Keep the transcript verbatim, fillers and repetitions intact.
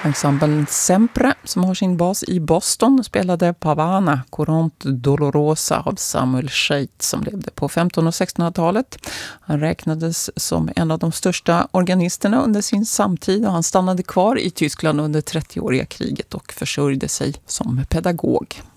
Ensemblen Sempre, som har sin bas i Boston, spelade Pavana, Coront Dolorosa av Samuel Scheidt som levde på femtonhundra- och sextonhundratalet. Han räknades som en av de största organisterna under sin samtid och han stannade kvar i Tyskland under trettioåriga kriget och försörjde sig som pedagog.